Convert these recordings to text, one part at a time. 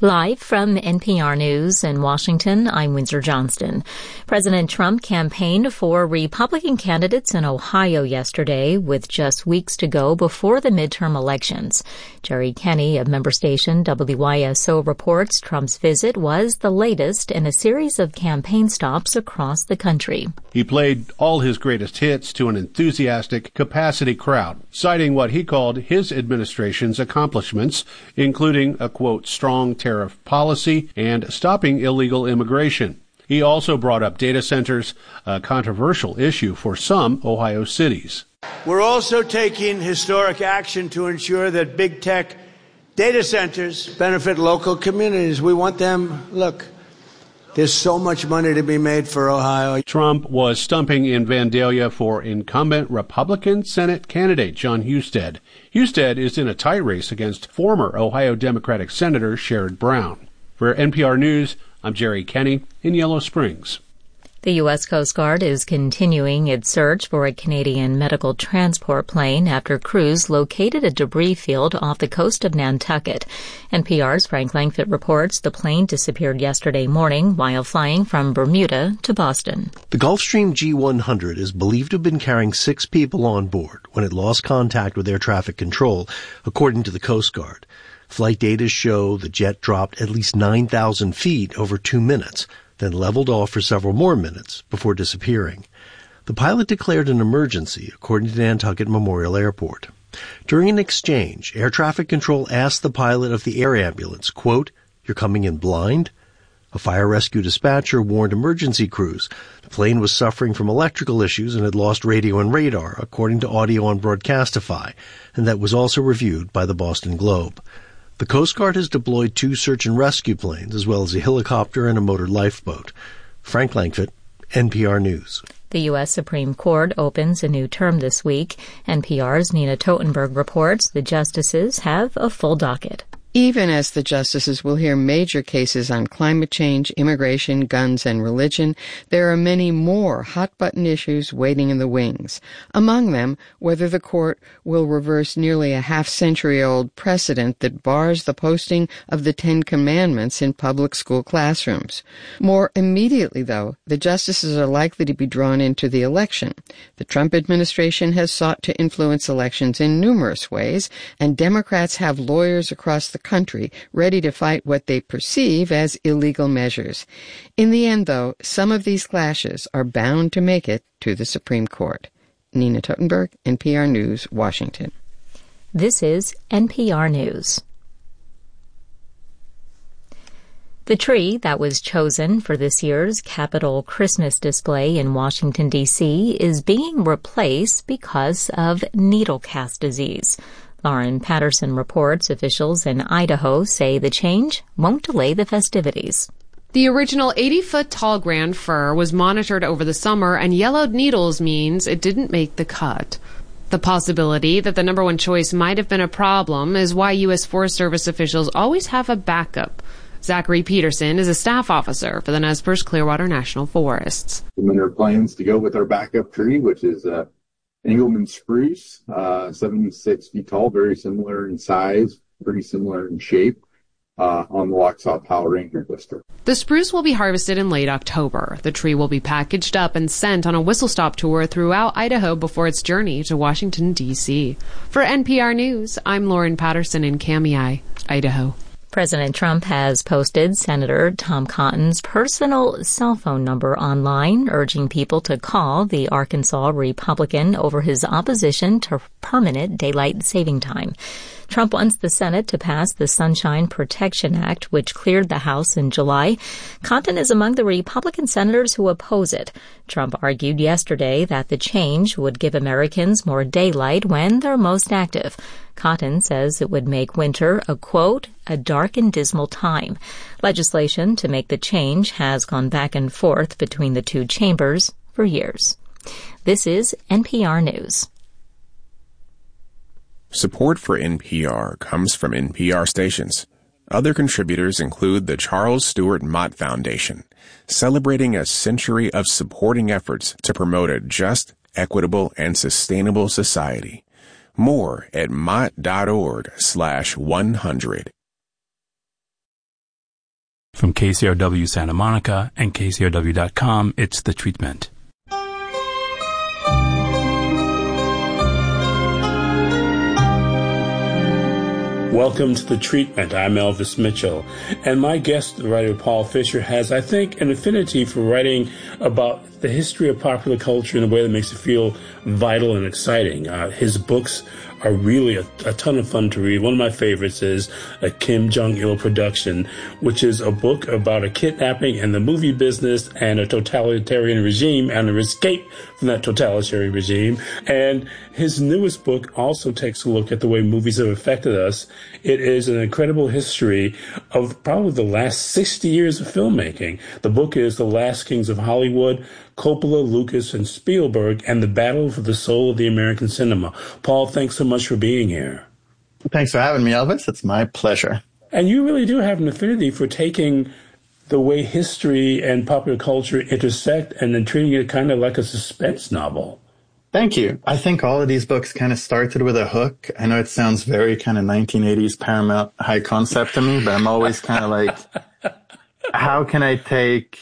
Live from NPR News in Washington, I'm Windsor Johnston. President Trump campaigned for Republican candidates in Ohio yesterday with just weeks to go before the midterm elections. Jerry Kenny of member station WYSO reports Trump's visit was the latest in a series of campaign stops across the country. He played all his greatest hits to an enthusiastic capacity crowd, citing what he called his administration's accomplishments, including a, quote, strong tariff policy and stopping illegal immigration. He also brought up data centers, a controversial issue for some Ohio cities. We're also taking historic action to ensure that big tech data centers benefit local communities. We want them, look, there's so much money to be made for Ohio. Trump was stumping in Vandalia for incumbent Republican Senate candidate Jon Husted. Husted is in a tight race against former Ohio Democratic Senator Sherrod Brown. For NPR News, I'm Jerry Kenny in Yellow Springs. The U.S. Coast Guard is continuing its search for a Canadian medical transport plane after crews located a debris field off the coast of Nantucket. NPR's Frank Langfitt reports the plane disappeared yesterday morning while flying from Bermuda to Boston. The Gulfstream G100 is believed to have been carrying 6 people on board when it lost contact with air traffic control, according to the Coast Guard. Flight data show the jet dropped at least 9,000 feet over 2 minutes, then leveled off for several more minutes before disappearing. The pilot declared an emergency, according to Nantucket Memorial Airport. During an exchange, air traffic control asked the pilot of the air ambulance, quote, "You're coming in blind?" A fire rescue dispatcher warned emergency crews the plane was suffering from electrical issues and had lost radio and radar, according to audio on Broadcastify, and that was also reviewed by the Boston Globe. The Coast Guard has deployed 2 search and rescue planes, as well as a helicopter and a motor lifeboat. Frank Langfitt, NPR News. The U.S. Supreme Court opens a new term this week. NPR's Nina Totenberg reports the justices have a full docket. Even as the justices will hear major cases on climate change, immigration, guns, and religion, there are many more hot-button issues waiting in the wings. Among them, whether the court will reverse nearly a half-century-old precedent that bars the posting of the 10 Commandments in public school classrooms. More immediately, though, the justices are likely to be drawn into the election. The Trump administration has sought to influence elections in numerous ways, and Democrats have lawyers across the country ready to fight what they perceive as illegal measures. In the end, though, some of these clashes are bound to make it to the Supreme Court. Nina Totenberg, NPR News, Washington. This is NPR News. The tree that was chosen for this year's Capitol Christmas display in Washington, D.C. is being replaced because of needle cast disease. Lauren Patterson reports officials in Idaho say the change won't delay the festivities. The original 80-foot-tall grand fir was monitored over the summer, and yellowed needles means it didn't make the cut. The possibility that the number one choice might have been a problem is why U.S. Forest Service officials always have a backup. Zachary Peterson is a staff officer for the Nez Perce Clearwater National Forests. There are plans to go with our backup tree, which is Engelmann spruce, 76 feet tall, very similar in size, pretty similar in shape, on the Waxhaw Power Ranger District. The spruce will be harvested in late October. The tree will be packaged up and sent on a whistle-stop tour throughout Idaho before its journey to Washington, D.C. For NPR News, I'm Lauren Patterson in Kamiah, Idaho. President Trump has posted Senator Tom Cotton's personal cell phone number online, urging people to call the Arkansas Republican over his opposition to permanent daylight saving time. Trump wants the Senate to pass the Sunshine Protection Act, which cleared the House in July. Cotton is among the Republican senators who oppose it. Trump argued yesterday that the change would give Americans more daylight when they're most active. Cotton says it would make winter a, quote, a dark and dismal time. Legislation to make the change has gone back and forth between the 2 chambers for years. This is NPR News. Support for NPR comes from NPR stations. Other contributors include the Charles Stewart Mott Foundation, celebrating a century of supporting efforts to promote a just, equitable, and sustainable society. More at mott.org/100. From KCRW Santa Monica and KCRW.com, it's The Treatment. Welcome to The Treatment. I'm Elvis Mitchell. And my guest, the writer Paul Fisher, has, I think, an affinity for writing about the history of popular culture in a way that makes it feel vital and exciting. His books are really a ton of fun to read. One of my favorites is a Kim Jong-il production, which is a book about a kidnapping in the movie business and a totalitarian regime and an escape from that totalitarian regime. And his newest book also takes a look at the way movies have affected us. It is an incredible history of probably the last 60 years of filmmaking. The book is The Last Kings of Hollywood, Coppola, Lucas, and Spielberg, and the battle for the soul of the American cinema. Paul, thanks so much for being here. Thanks for having me, Elvis. It's my pleasure. And you really do have an affinity for taking the way history and popular culture intersect and then treating it kind of like a suspense novel. Thank you. I think all of these books kind of started with a hook. I know it sounds very kind of 1980s Paramount high concept to me, but I'm always kind of like, how can I take,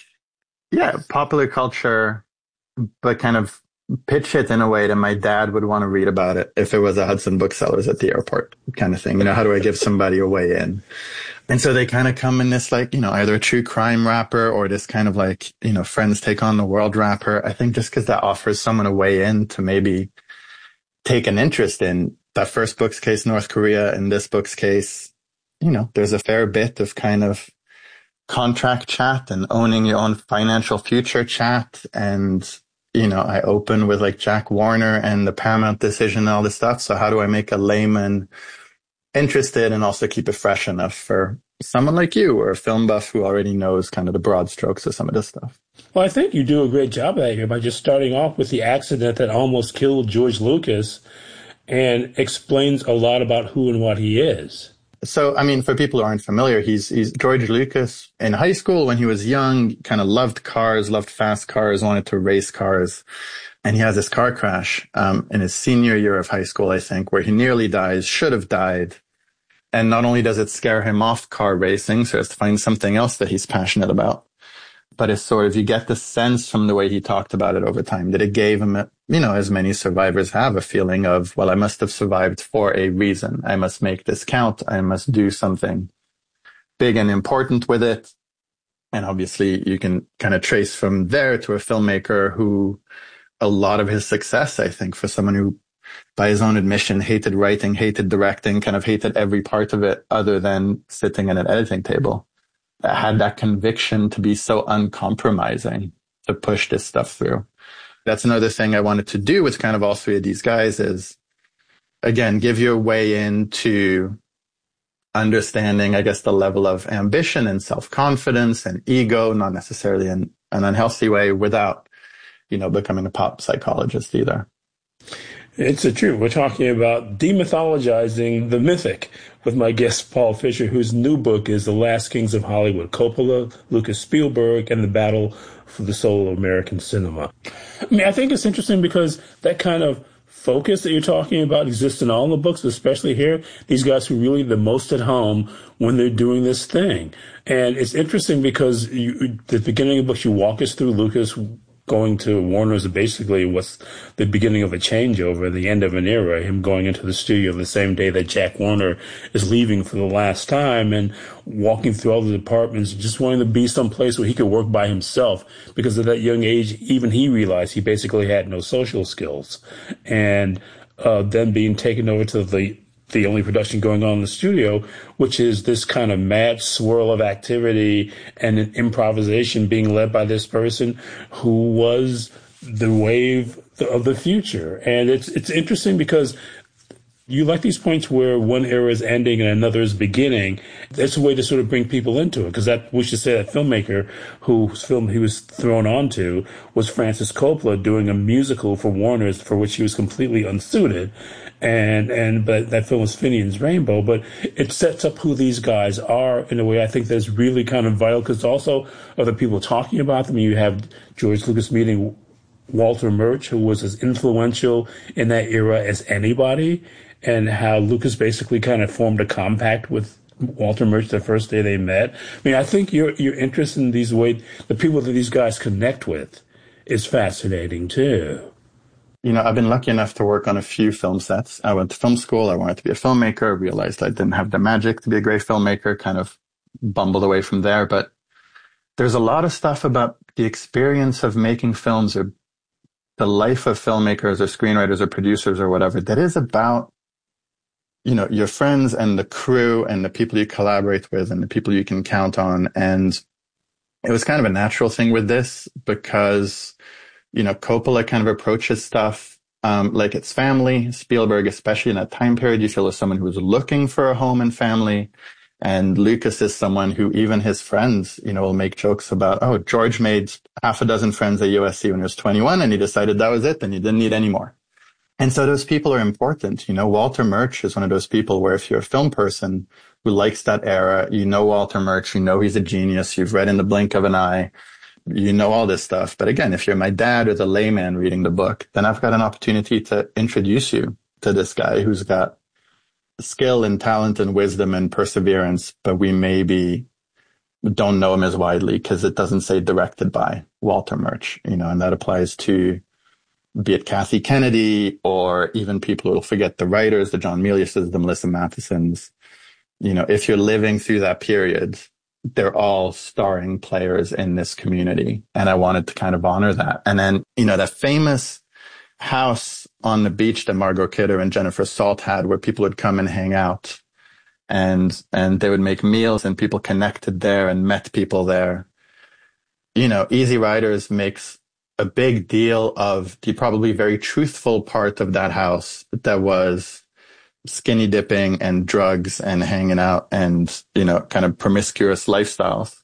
popular culture, but kind of pitch it in a way that my dad would want to read about it if it was a Hudson Booksellers at the airport kind of thing. You know, how do I give somebody a way in? And so they kind of come in this like, either a true crime wrapper or this kind of like, Friends Take on the World wrapper. I think just because that offers someone a way in to maybe take an interest in that first book's case, North Korea, and this book's case, there's a fair bit of kind of contract chat and owning your own financial future chat. And, I open with like Jack Warner and the Paramount decision and all this stuff. So how do I make a layman interested and also keep it fresh enough for someone like you or a film buff who already knows kind of the broad strokes of some of this stuff? Well, I think you do a great job of that here by just starting off with the accident that almost killed George Lucas and explains a lot about who and what he is. So, for people who aren't familiar, he's George Lucas in high school when he was young, kind of loved cars, loved fast cars, wanted to race cars. And he has this car crash in his senior year of high school, I think, where he nearly dies, should have died. And not only does it scare him off car racing, so he has to find something else that he's passionate about, but it's sort of, you get the sense from the way he talked about it over time that it gave him, as many survivors have, a feeling of, well, I must have survived for a reason. I must make this count. I must do something big and important with it. And obviously you can kind of trace from there to a filmmaker who, a lot of his success, I think, for someone who, by his own admission, hated writing, hated directing, kind of hated every part of it other than sitting at an editing table, had that conviction to be so uncompromising to push this stuff through. That's another thing I wanted to do with kind of all three of these guys is, again, give you a way into understanding, I guess, the level of ambition and self-confidence and ego, not necessarily in an unhealthy way, without becoming a pop psychologist either. It's the truth. We're talking about demythologizing the mythic with my guest, Paul Fisher, whose new book is The Last Kings of Hollywood, Coppola, Lucas, Spielberg, and the battle for the soul of American cinema. I think it's interesting because that kind of focus that you're talking about exists in all the books, especially here. These guys who are really the most at home when they're doing this thing. And it's interesting because the beginning of the books, you walk us through Lucas going to Warner's basically was the beginning of a changeover, the end of an era, him going into the studio the same day that Jack Warner is leaving for the last time and walking through all the departments, just wanting to be someplace where he could work by himself because at that young age, even he realized he basically had no social skills. And then being taken over to the only production going on in the studio, which is this kind of mad swirl of activity and an improvisation being led by this person who was the wave of the future. And it's interesting because you like these points where one era is ending and another is beginning. That's a way to sort of bring people into it, because that we should say that filmmaker whose film he was thrown onto was Francis Coppola doing a musical for Warner's for which he was completely unsuited. But that film was Finian's Rainbow, but it sets up who these guys are in a way I think that's really kind of vital, because also other people talking about them. You have George Lucas meeting Walter Murch, who was as influential in that era as anybody, and how Lucas basically kind of formed a compact with Walter Murch the first day they met. I mean, I think your interest in the people that these guys connect with is fascinating too. You know, I've been lucky enough to work on a few film sets. I went to film school. I wanted to be a filmmaker. Realized I didn't have the magic to be a great filmmaker. Kind of bumbled away from there. But there's a lot of stuff about the experience of making films or the life of filmmakers or screenwriters or producers or whatever that is about, you know, your friends and the crew and the people you collaborate with and the people you can count on. And it was kind of a natural thing with this because, you know, Coppola kind of approaches stuff like it's family. Spielberg, especially in that time period, you feel as someone who was looking for a home and family. And Lucas is someone who even his friends, you know, will make jokes about, oh, George made half a dozen friends at USC when he was 21 and he decided that was it and he didn't need any more. And so those people are important. You know, Walter Murch is one of those people where if you're a film person who likes that era, you know Walter Murch, you know he's a genius, you've read In the Blink of an Eye, you know all this stuff. But again, if you're my dad or the layman reading the book, then I've got an opportunity to introduce you to this guy who's got skill and talent and wisdom and perseverance, but we maybe don't know him as widely because it doesn't say directed by Walter Murch, you know, and that applies to be it Kathy Kennedy or even people who will forget the writers, the John Miliuses, the Melissa Mathesons. You know, if you're living through that period, they're all starring players in this community. And I wanted to kind of honor that. And then, you know, that famous house on the beach that Margot Kidder and Jennifer Salt had where people would come and hang out and they would make meals and people connected there and met people there. You know, Easy Riders makes a big deal of the probably very truthful part of that house that was skinny dipping and drugs and hanging out and, you know, kind of promiscuous lifestyles.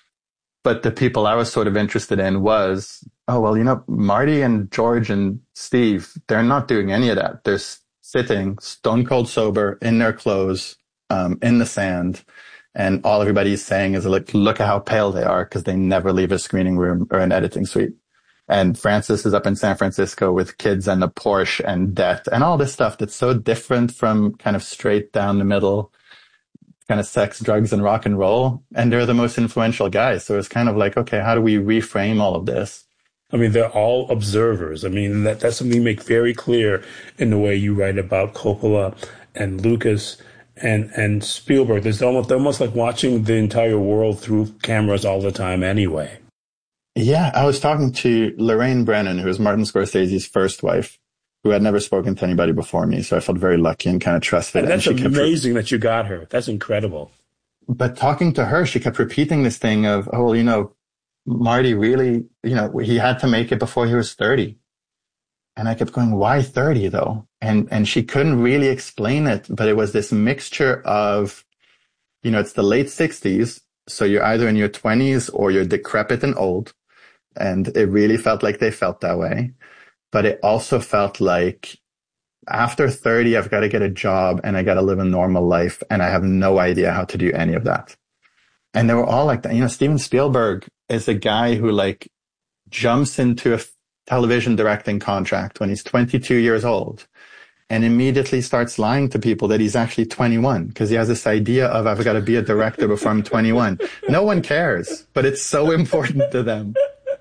But the people I was sort of interested in was, oh, well, you know, Marty and George and Steve, they're not doing any of that. They're sitting stone cold sober in their clothes, in the sand. And all everybody's saying is like, look at how pale they are because they never leave a screening room or an editing suite. And Francis is up in San Francisco with kids and a Porsche and debt and all this stuff that's so different from kind of straight down the middle kind of sex, drugs, and rock and roll. And they're the most influential guys. So it's kind of like, okay, how do we reframe all of this? I mean, they're all observers. I mean, that's something you make very clear in the way you write about Coppola and Lucas and Spielberg. They're almost like watching the entire world through cameras all the time anyway. Yeah, I was talking to Lorraine Brennan, who was Martin Scorsese's first wife, who had never spoken to anybody before me. So I felt very lucky and kind of trusted. And that's amazing that you got her. That's incredible. But talking to her, she kept repeating this thing of, oh, well, you know, Marty really, you know, he had to make it before he was 30. And I kept going, why 30 though? And she couldn't really explain it, but it was this mixture of, you know, it's the late 60s. So you're either in your 20s or you're decrepit and old. And it really felt like they felt that way. But it also felt like after 30, I've got to get a job and I got to live a normal life. And I have no idea how to do any of that. And they were all like that. You know, Steven Spielberg is a guy who like jumps into a television directing contract when he's 22 years old and immediately starts lying to people that he's actually 21 because he has this idea of I've got to be a director before I'm 21. No one cares, but it's so important to them.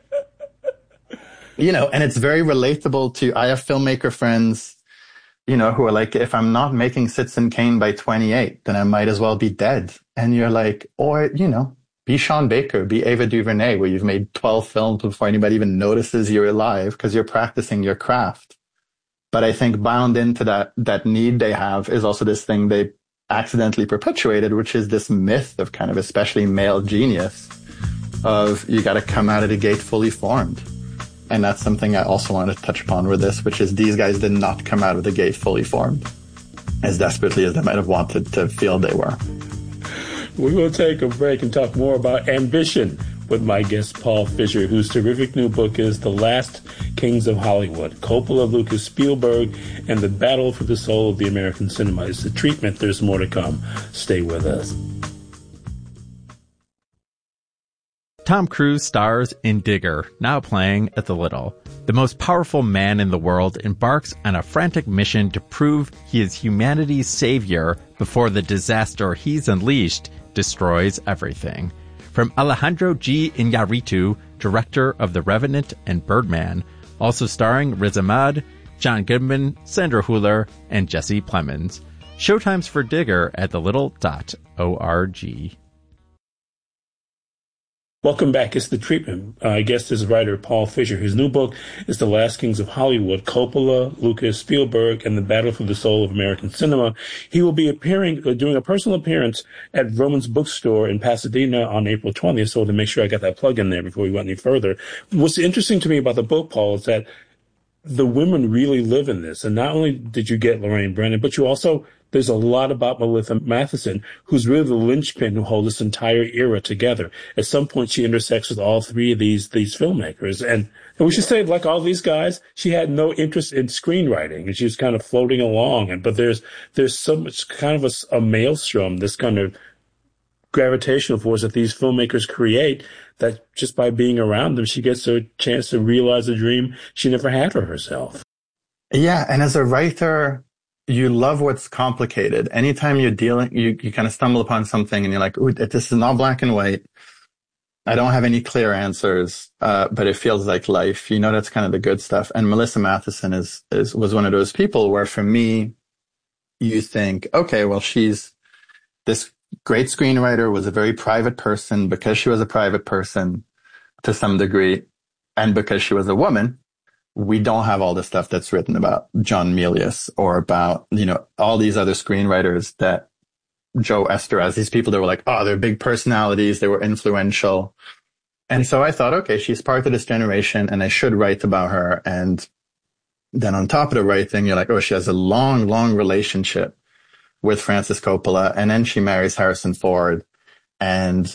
You know, and it's very relatable to, I have filmmaker friends, you know, who are like, if I'm not making Citizen Kane by 28, then I might as well be dead. And you're like, or, you know, be Sean Baker, be Ava DuVernay, where you've made 12 films before anybody even notices you're alive because you're practicing your craft. But I think bound into that need they have is also this thing they accidentally perpetuated, which is this myth of kind of especially male genius of you got to come out of the gate fully formed. And that's something I also want to touch upon with this, which is these guys did not come out of the gate fully formed as desperately as they might have wanted to feel they were. We will take a break and talk more about ambition with my guest, Paul Fisher, whose terrific new book is The Last Kings of Hollywood, Coppola, Lucas, Spielberg, and the Battle for the Soul of the American Cinema. It's the treatment. There's more to come. Stay with us. Tom Cruise stars in Digger, now playing at the Little. The most powerful man in the world embarks on a frantic mission to prove he is humanity's savior before the disaster he's unleashed destroys everything. From Alejandro G. Iñárritu, director of The Revenant and Birdman, also starring Riz Ahmed, John Goodman, Sandra Hüller, and Jesse Plemons. Showtimes for Digger at thelittle.org. Welcome back. It's The Treatment. Our guest is writer Paul Fisher, whose new book is The Last Kings of Hollywood, Coppola, Lucas, Spielberg, and the Battle for the Soul of American Cinema. He will be doing a personal appearance at Roman's Bookstore in Pasadena on April 20th, so to make sure I got that plug in there before we went any further. What's interesting to me about the book, Paul, is that the women really live in this. And not only did you get Lorraine Brennan, but there's a lot about Melissa Matheson, who's really the linchpin who holds this entire era together. At some point, she intersects with all three of these filmmakers. And we should say, like all these guys, she had no interest in screenwriting, and she was kind of floating along. But there's so much kind of a maelstrom, this kind of gravitational force that these filmmakers create, that just by being around them, she gets a chance to realize a dream she never had for herself. Yeah, and as a writer, you love what's complicated. Anytime you're dealing, you kind of stumble upon something and you're like, ooh, this is not black and white. I don't have any clear answers, but it feels like life. You know, that's kind of the good stuff. And Melissa Matheson was one of those people where, for me, you think, okay, well, she's this great screenwriter, was a very private person because she was a private person to some degree, and because she was a woman. We don't have all the stuff that's written about John Milius or about, all these other screenwriters that Joe Esteras, these people that were like, oh, they're big personalities. They were influential. And so I thought, okay, she's part of this generation and I should write about her. And then on top of the writing, you're like, oh, she has a long, long relationship with Francis Coppola. And then she marries Harrison Ford. And,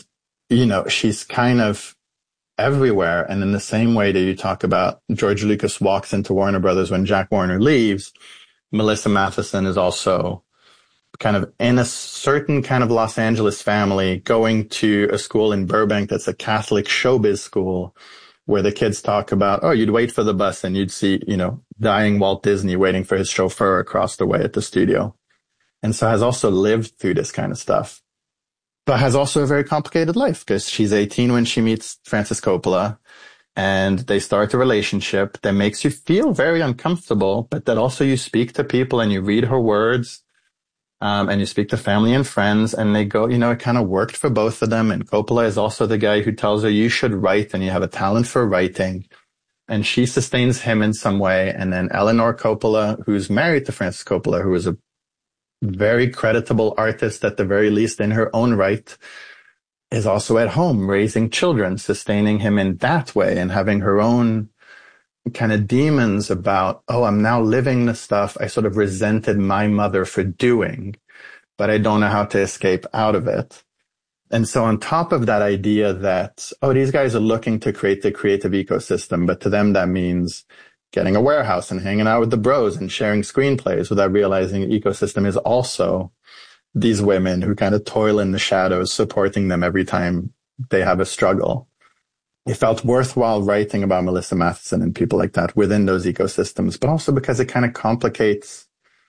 she's kind of everywhere. And in the same way that you talk about George Lucas walks into Warner Brothers when Jack Warner leaves, Melissa Matheson is also kind of in a certain kind of Los Angeles family, going to a school in Burbank that's a Catholic showbiz school where the kids talk about, oh, you'd wait for the bus and you'd see, dying Walt Disney waiting for his chauffeur across the way at the studio. And so has also lived through this kind of stuff, but has also a very complicated life because she's 18 when she meets Francis Coppola and they start a relationship that makes you feel very uncomfortable, but that also you speak to people and you read her words, and you speak to family and friends and they go, it kind of worked for both of them. And Coppola is also the guy who tells her you should write and you have a talent for writing. And she sustains him in some way. And then Eleanor Coppola, who's married to Francis Coppola, who is a very creditable artist at the very least in her own right, is also at home raising children, sustaining him in that way and having her own kind of demons about, oh, I'm now living the stuff I sort of resented my mother for doing, but I don't know how to escape out of it. And so on top of that idea that, oh, these guys are looking to create the creative ecosystem, but to them that means getting a warehouse and hanging out with the bros and sharing screenplays without realizing the ecosystem is also these women who kind of toil in the shadows, supporting them every time they have a struggle. It felt worthwhile writing about Melissa Matheson and people like that within those ecosystems, but also because it kind of complicates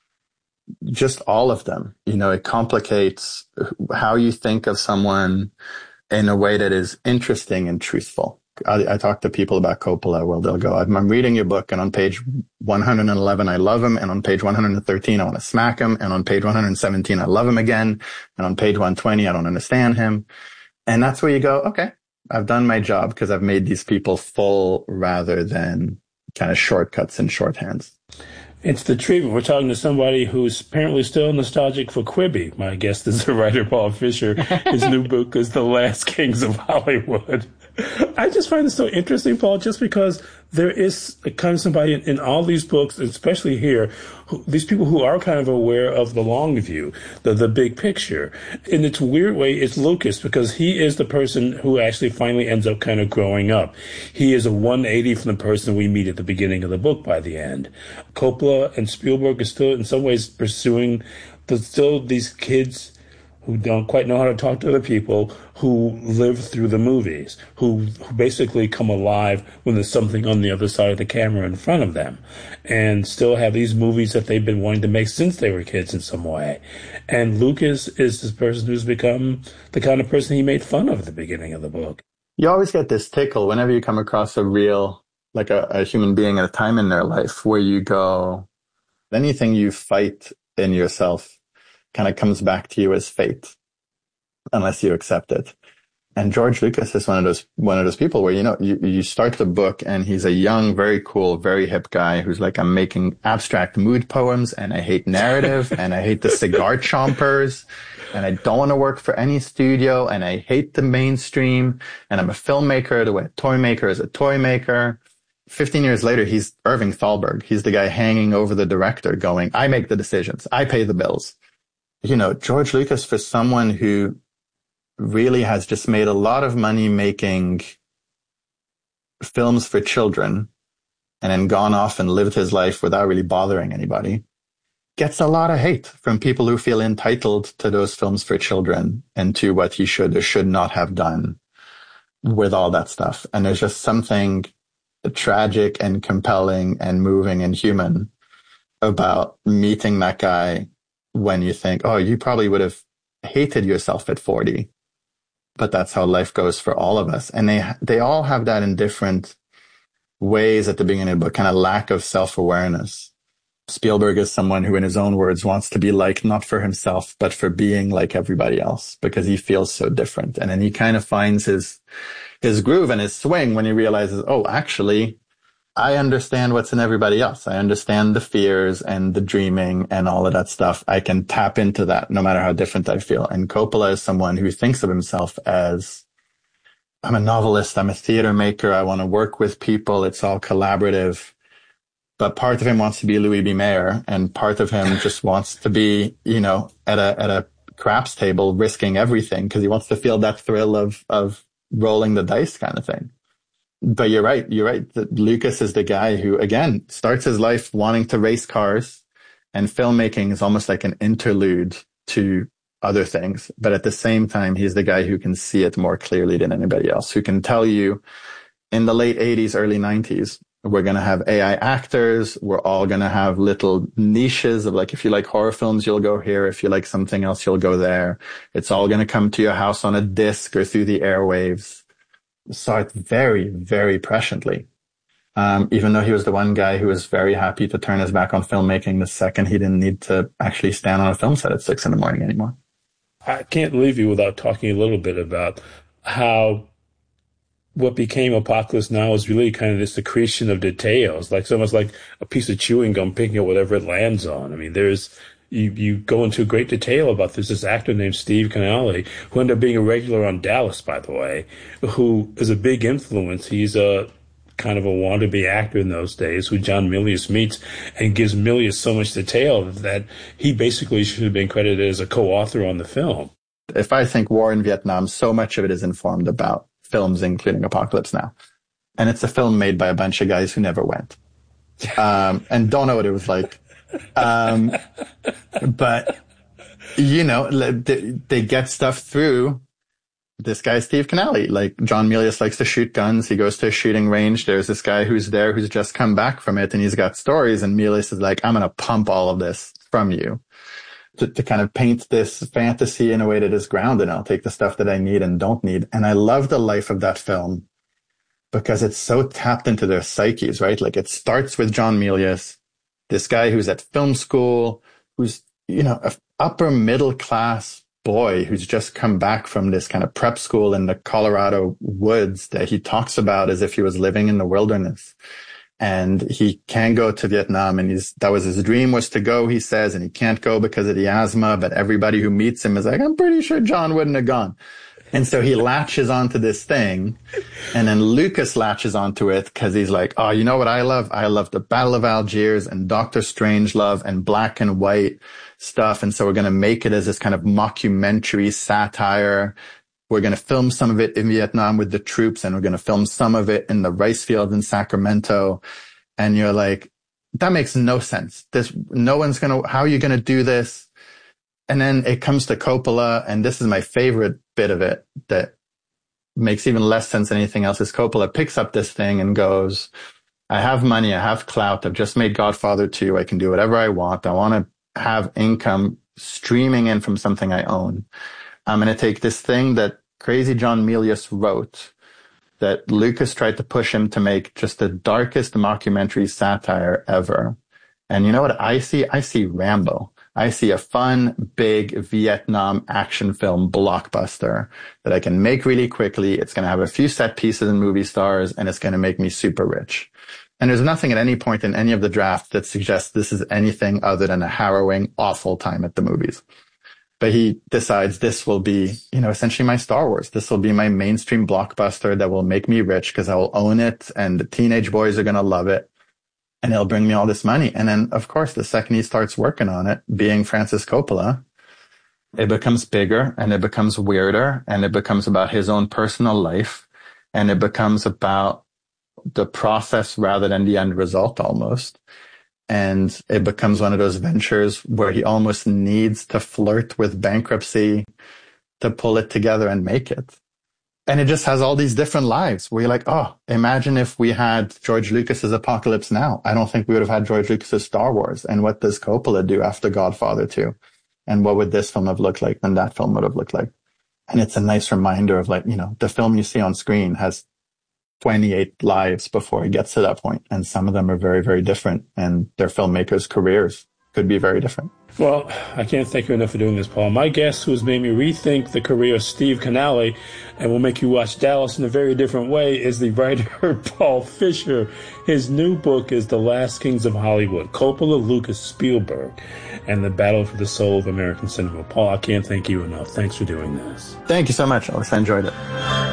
just all of them. It complicates how you think of someone in a way that is interesting and truthful. I talk to people about Coppola where they'll go, I'm reading your book and on page 111, I love him. And on page 113, I want to smack him. And on page 117, I love him again. And on page 120, I don't understand him. And that's where you go, okay, I've done my job because I've made these people full rather than kind of shortcuts and shorthands. It's The Treatment. We're talking to somebody who's apparently still nostalgic for Quibi. My guest is the writer Paul Fisher. His new book is The Last Kings of Hollywood. I just find this so interesting, Paul, just because there is a kind of somebody in all these books, especially here, these people who are kind of aware of the long view, the big picture. In its weird way, it's Lucas, because he is the person who actually finally ends up kind of growing up. He is a 180 from the person we meet at the beginning of the book by the end. Coppola and Spielberg are still in some ways pursuing still these kids who don't quite know how to talk to other people, who live through the movies, who basically come alive when there's something on the other side of the camera in front of them, and still have these movies that they've been wanting to make since they were kids in some way. And Lucas is this person who's become the kind of person he made fun of at the beginning of the book. You always get this tickle whenever you come across a real, like a human being at a time in their life where you go, anything you fight in yourself kind of comes back to you as fate, unless you accept it. And George Lucas is one of those people where, you start the book and he's a young, very cool, very hip guy who's like, I'm making abstract mood poems and I hate narrative and I hate the cigar chompers and I don't want to work for any studio and I hate the mainstream and I'm a filmmaker the way a toy maker is a toy maker. 15 years later, he's Irving Thalberg. He's the guy hanging over the director going, I make the decisions. I pay the bills. George Lucas, for someone who really has just made a lot of money making films for children and then gone off and lived his life without really bothering anybody, gets a lot of hate from people who feel entitled to those films for children and to what he should or should not have done with all that stuff. And there's just something tragic and compelling and moving and human about meeting that guy when you think, oh, you probably would have hated yourself at 40. But that's how life goes for all of us. And they all have that in different ways at the beginning of the book, kind of lack of self-awareness. Spielberg is someone who, in his own words, wants to be liked not for himself, but for being like everybody else, because he feels so different. And then he kind of finds his groove and his swing when he realizes, oh, actually, I understand what's in everybody else. I understand the fears and the dreaming and all of that stuff. I can tap into that no matter how different I feel. And Coppola is someone who thinks of himself as, I'm a novelist, I'm a theater maker, I want to work with people, it's all collaborative. But part of him wants to be Louis B. Mayer, and part of him just wants to be, at a craps table risking everything because he wants to feel that thrill of rolling the dice kind of thing. But you're right. That Lucas is the guy who, again, starts his life wanting to race cars, and filmmaking is almost like an interlude to other things. But at the same time, he's the guy who can see it more clearly than anybody else, who can tell you in the late 80s, early 90s, we're going to have AI actors. We're all going to have little niches of like, if you like horror films, you'll go here. If you like something else, you'll go there. It's all going to come to your house on a disc or through the airwaves. Saw it very, very presciently. Even though he was the one guy who was very happy to turn his back on filmmaking the second he didn't need to actually stand on a film set at 6 a.m. anymore. I can't leave you without talking a little bit about how what became Apocalypse Now is really kind of this secretion of details, like almost like a piece of chewing gum picking up whatever it lands on. I mean, you go into great detail about this actor named Steve Canale, who ended up being a regular on Dallas, by the way, who is a big influence. He's a kind of a wannabe actor in those days who John Milius meets and gives Milius so much detail that he basically should have been credited as a co-author on the film. If I think war in Vietnam, so much of it is informed about films, including Apocalypse Now. And it's a film made by a bunch of guys who never went. And don't know what it was like. But, they get stuff through this guy, Steve Canale. Like, John Milius likes to shoot guns. He goes to a shooting range. There's this guy who's there who's just come back from it, and he's got stories. And Milius is like, I'm going to pump all of this from you to kind of paint this fantasy in a way that is grounded. I'll take the stuff that I need and don't need. And I love the life of that film because it's so tapped into their psyches, right? Like, it starts with John Milius, this guy who's at film school, who's, an upper middle class boy who's just come back from this kind of prep school in the Colorado woods that he talks about as if he was living in the wilderness. And he can't go to Vietnam, and that was his dream, was to go, he says, and he can't go because of the asthma, but everybody who meets him is like, I'm pretty sure John wouldn't have gone. And so he latches onto this thing, and then Lucas latches onto it because he's like, oh, you know what I love? I love the Battle of Algiers and Dr. Strangelove and black and white stuff. And so we're going to make it as this kind of mockumentary satire. We're going to film some of it in Vietnam with the troops, and we're going to film some of it in the rice field in Sacramento. And you're like, that makes no sense. How are you going to do this? And then it comes to Coppola, and this is my favorite bit of it that makes even less sense than anything else, is Coppola picks up this thing and goes, I have money, I have clout, I've just made Godfather 2, I can do whatever I want to have income streaming in from something I own. I'm going to take this thing that Crazy John Milius wrote, that Lucas tried to push him to make just the darkest mockumentary satire ever. And you know what I see? I see Rambo. I see a fun, big Vietnam action film blockbuster that I can make really quickly. It's going to have a few set pieces and movie stars, and it's going to make me super rich. And there's nothing at any point in any of the draft that suggests this is anything other than a harrowing, awful time at the movies. But he decides this will be, essentially my Star Wars. This will be my mainstream blockbuster that will make me rich because I will own it, and the teenage boys are going to love it. And it'll bring me all this money. And then, of course, the second he starts working on it, being Francis Coppola, it becomes bigger and it becomes weirder and it becomes about his own personal life. And it becomes about the process rather than the end result almost. And it becomes one of those ventures where he almost needs to flirt with bankruptcy to pull it together and make it. And it just has all these different lives where you're like, oh, imagine if we had George Lucas's Apocalypse Now. I don't think we would have had George Lucas's Star Wars. And what does Coppola do after Godfather 2? And what would this film have looked like and that film would have looked like? And it's a nice reminder of the film you see on screen has 28 lives before it gets to that point. And some of them are very, very different. And their filmmakers' careers could be very different. Well, I can't thank you enough for doing this, Paul. My guest, who's made me rethink the career of Steve Canale and will make you watch Dallas in a very different way, is the writer Paul Fisher. His new book is The Last Kings of Hollywood, Coppola, Lucas, Spielberg, and the Battle for the Soul of American Cinema. Paul, I can't thank you enough. Thanks for doing this. Thank you so much, Alex. I enjoyed it.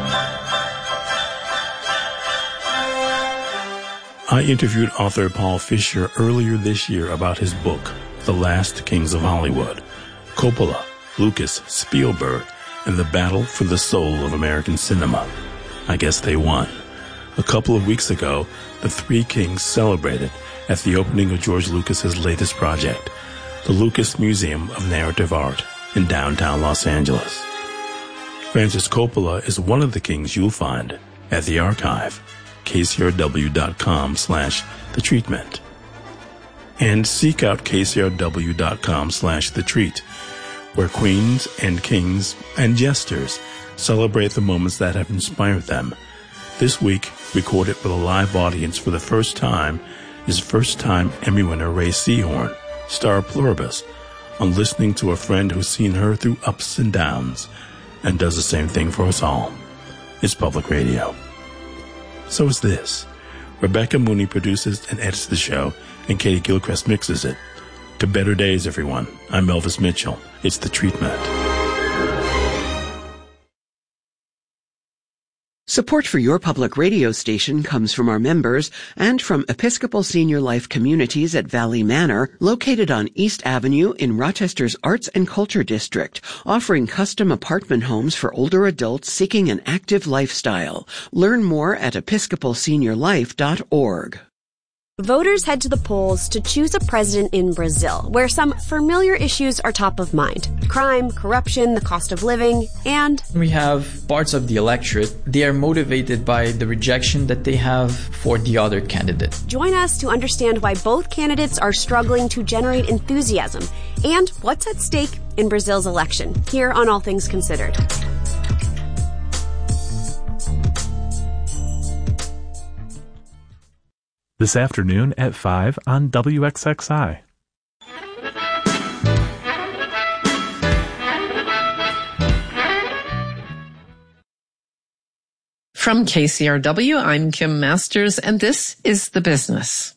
I interviewed author Paul Fisher earlier this year about his book, The Last Kings of Hollywood, Coppola, Lucas, Spielberg, and the Battle for the Soul of American Cinema. I guess they won. A couple of weeks ago, the three kings celebrated at the opening of George Lucas's latest project, the Lucas Museum of Narrative Art in downtown Los Angeles. Francis Coppola is one of the kings you'll find at the archive, kcrw.com/The Treatment. And seek out kcrw.com/The Treat, where queens and kings and jesters celebrate the moments that have inspired them. This week, recorded with a live audience for the first time, is first-time Emmy winner Ray Seahorn, star of Pluribus, on listening to a friend who's seen her through ups and downs and does the same thing for us all. It's public radio. So is this. Rebecca Mooney produces and edits the show, and Katie Gilchrist mixes it. To better days, everyone. I'm Elvis Mitchell. It's The Treatment. Support for your public radio station comes from our members and from Episcopal Senior Life Communities at Valley Manor, located on East Avenue in Rochester's Arts and Culture District, offering custom apartment homes for older adults seeking an active lifestyle. Learn more at episcopalseniorlife.org. Voters head to the polls to choose a president in Brazil, where some familiar issues are top of mind. Crime, corruption, the cost of living, and... we have parts of the electorate. They are motivated by the rejection that they have for the other candidate. Join us to understand why both candidates are struggling to generate enthusiasm and what's at stake in Brazil's election, here on All Things Considered. This afternoon at 5 on WXXI. From KCRW, I'm Kim Masters, and this is The Business.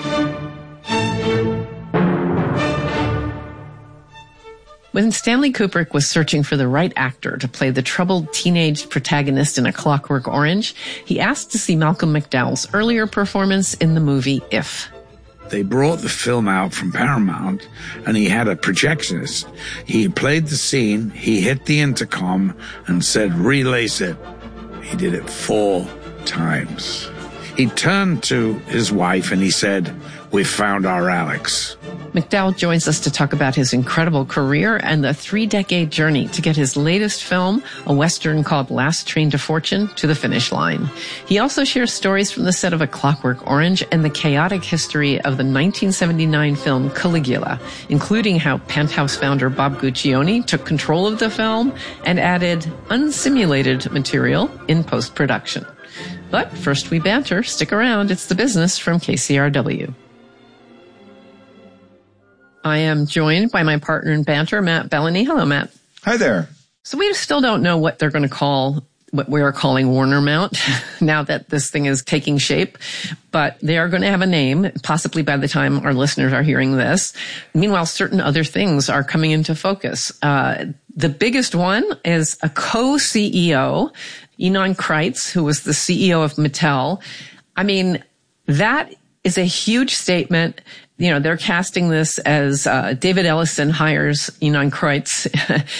When Stanley Kubrick was searching for the right actor to play the troubled teenage protagonist in A Clockwork Orange, he asked to see Malcolm McDowell's earlier performance in the movie If. They brought the film out from Paramount, and he had a projectionist. He played the scene, he hit the intercom, and said, "Relace it." He did it 4 times. He turned to his wife and he said, "We found our Alex." McDowell joins us to talk about his incredible career and the 3-decade journey to get his latest film, a Western called Last Train to Fortune, to the finish line. He also shares stories from the set of A Clockwork Orange and the chaotic history of the 1979 film Caligula, including how Penthouse founder Bob Guccione took control of the film and added unsimulated material in post-production. But first we banter. Stick around. It's The Business from KCRW. I am joined by my partner in banter, Matt Bellany. Hello, Matt. Hi there. So we still don't know what they're going to call what we are calling Warner Mount now that this thing is taking shape, but they are going to have a name, possibly by the time our listeners are hearing this. Meanwhile, certain other things are coming into focus. The biggest one is a co-CEO, Ynon Kreiz, who was the CEO of Mattel. I mean, that is a huge statement. You know, they're casting this as David Ellison hires Ynon Kreiz,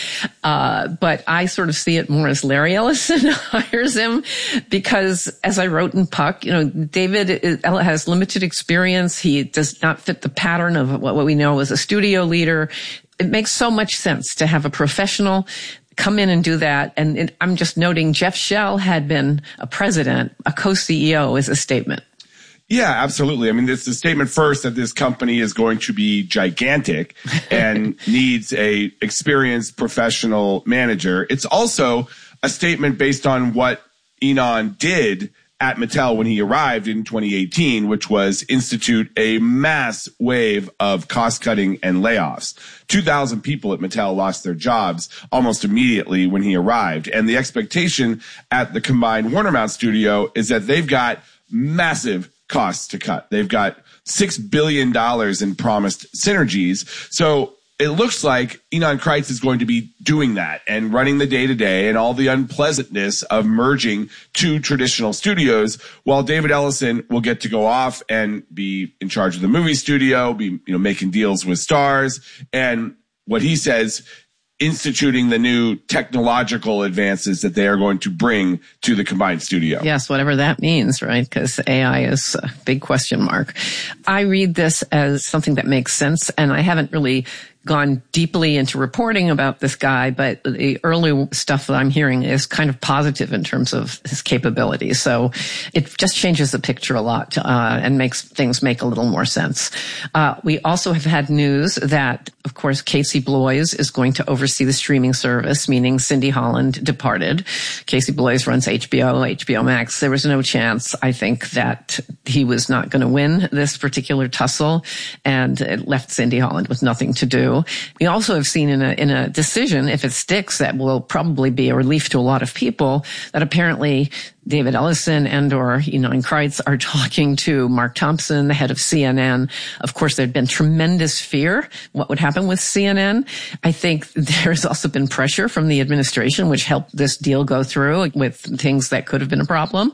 but I sort of see it more as Larry Ellison hires him because, as I wrote in Puck, you know, David has limited experience. He does not fit the pattern of what we know as a studio leader. It makes so much sense to have a professional come in and do that. And I'm just noting Jeff Shell had been a president. A co-CEO is a statement. Yeah, absolutely. I mean, it's a statement first that this company is going to be gigantic and needs a experienced professional manager. It's also a statement based on what Ynon did at Mattel when he arrived in 2018, which was institute a mass wave of cost cutting and layoffs. 2,000 people at Mattel lost their jobs almost immediately when he arrived. And the expectation at the combined Warner Mount studio is that they've got massive costs to cut. They've got $6 billion in promised synergies. So it looks like Ynon Kreiz is going to be doing that and running the day-to-day and all the unpleasantness of merging two traditional studios, while David Ellison will get to go off and be in charge of the movie studio, be, making deals with stars, and what he says, instituting the new technological advances that they are going to bring to the combined studio. Yes, whatever that means, right? Because AI is a big question mark. I read this as something that makes sense, and I haven't really gone deeply into reporting about this guy, but the early stuff that I'm hearing is kind of positive in terms of his capabilities. So it just changes the picture a lot and makes things make a little more sense. We also have had news that, of course, Casey Bloys is going to oversee the streaming service, meaning Cindy Holland departed. Casey Bloys runs HBO Max. There was no chance, I think, that he was not going to win this particular tussle, and it left Cindy Holland with nothing to do. We also have seen in a decision, if it sticks, that will probably be a relief to a lot of people, that apparently David Ellison and or Ynon Kreiz are talking to Mark Thompson, the head of CNN. Of course, there'd been tremendous fear what would happen with CNN. I think there's also been pressure from the administration, which helped this deal go through with things that could have been a problem.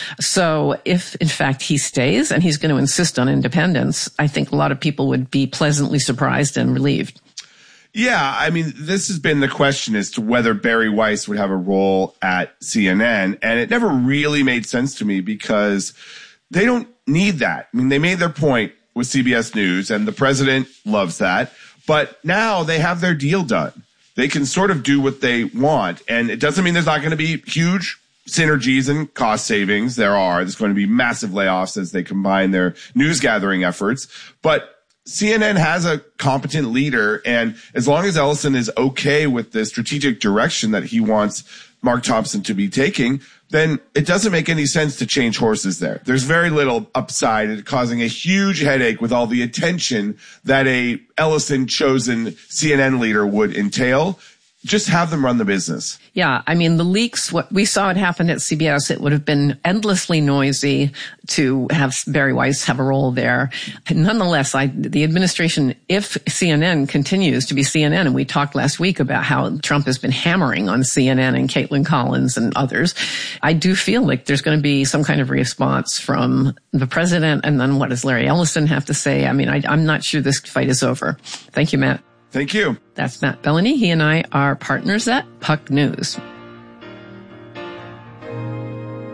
So if, in fact, he stays and he's going to insist on independence, I think a lot of people would be pleasantly surprised and relieved. Yeah, I mean, this has been the question as to whether Barry Weiss would have a role at CNN, and it never really made sense to me because they don't need that. I mean, they made their point with CBS News, and the president loves that, but now they have their deal done. They can sort of do what they want, and it doesn't mean there's not going to be huge synergies and cost savings. There's going to be massive layoffs as they combine their news gathering efforts, but CNN has a competent leader, and as long as Ellison is okay with the strategic direction that he wants Mark Thompson to be taking, then it doesn't make any sense to change horses there. There's very little upside in causing a huge headache with all the attention that a Ellison-chosen CNN leader would entail. Just have them run the business. Yeah, I mean, the leaks, what we saw it happen at CBS, it would have been endlessly noisy to have Barry Weiss have a role there. Nonetheless, the administration, if CNN continues to be CNN, and we talked last week about how Trump has been hammering on CNN and Caitlin Collins and others, I do feel like there's going to be some kind of response from the president. And then what does Larry Ellison have to say? I mean, I'm not sure this fight is over. Thank you, Matt. Thank you. That's Matt Bellany. He and I are partners at Puck News.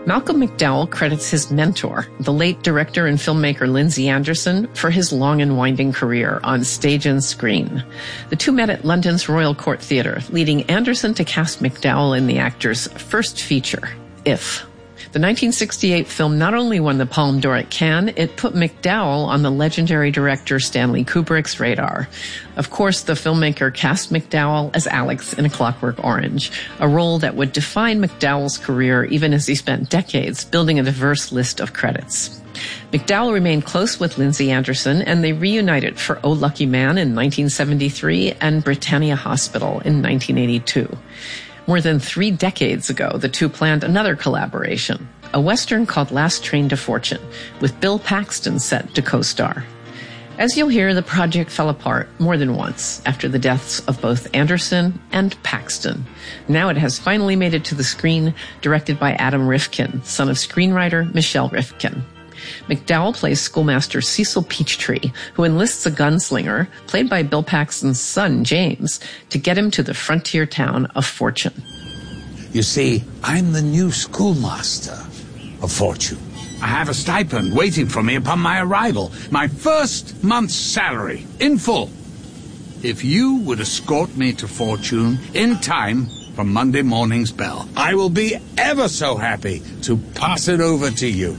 Malcolm McDowell credits his mentor, the late director and filmmaker Lindsay Anderson, for his long and winding career on stage and screen. The two met at London's Royal Court Theatre, leading Anderson to cast McDowell in the actor's first feature, If. The 1968 film not only won the Palme d'Or at Cannes, it put McDowell on the legendary director Stanley Kubrick's radar. Of course, the filmmaker cast McDowell as Alex in A Clockwork Orange, a role that would define McDowell's career even as he spent decades building a diverse list of credits. McDowell remained close with Lindsay Anderson, and they reunited for Oh Lucky Man in 1973 and Britannia Hospital in 1982. More than 3 decades ago, the two planned another collaboration, a Western called Last Train to Fortune, with Bill Paxton set to co-star. As you'll hear, the project fell apart more than once after the deaths of both Anderson and Paxton. Now it has finally made it to the screen, directed by Adam Rifkin, son of screenwriter Michelle Rifkin. McDowell plays schoolmaster Cecil Peachtree, who enlists a gunslinger, played by Bill Paxton's son, James, to get him to the frontier town of Fortune. You see, I'm the new schoolmaster of Fortune. I have a stipend waiting for me upon my arrival. My first month's salary, in full. If you would escort me to Fortune in time for Monday morning's bell, I will be ever so happy to pass it over to you.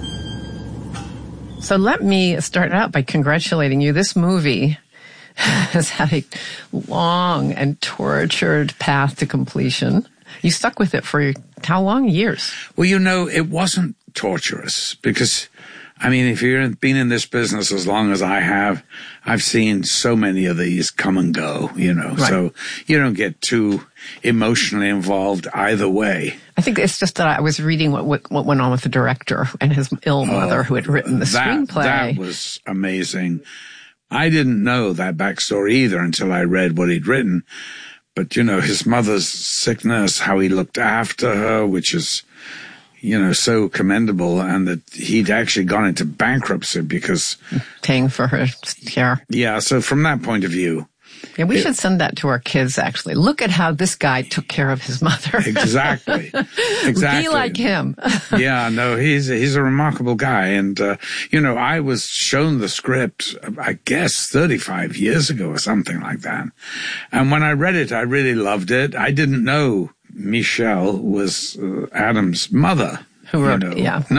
So let me start out by congratulating you. This movie has had a long and tortured path to completion. You stuck with it for how long? Years? Well, you know, it wasn't torturous because, I mean, if you've been in this business as long as I have, I've seen so many of these come and go, you know, right. So you don't get too emotionally involved either way. I think it's just that I was reading what went on with the director and his ill mother who had written the screenplay. That was amazing. I didn't know that backstory either until I read what he'd written. But, you know, his mother's sickness, how he looked after her, which is, you know, so commendable, and that he'd actually gone into bankruptcy because paying for her care. Yeah. So from that point of view. Yeah, we should send that to our kids, actually. Look at how this guy took care of his mother. Exactly. Exactly. Be like him. Yeah, no, he's a remarkable guy. And, you know, I was shown the script, I guess, 35 years ago or something like that. And when I read it, I really loved it. I didn't know Michelle was Adam's mother. Who wrote it, yeah.